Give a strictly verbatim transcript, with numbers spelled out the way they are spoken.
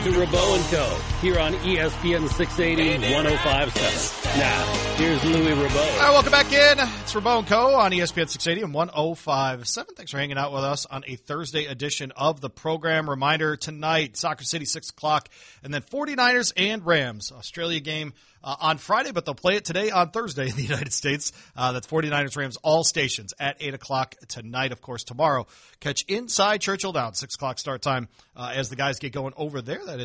to Rabeau and Co. here on E S P N six eighty, one oh five point seven. Now, here's Louis Rabeau. All right, welcome back in. It's Rabeau and Co. on E S P N six eighty and one oh five point seven. Thanks for hanging out with us on a Thursday edition of the program. Reminder, tonight, Soccer City, six o'clock, and then forty-niners and Rams. Australia game uh, on Friday, but they'll play it today on Thursday in the United States. Uh, that's forty-niners, Rams, all stations at eight o'clock tonight. Of course, tomorrow, catch Inside Churchill Downs, six o'clock start time uh, as the guys get going over there. That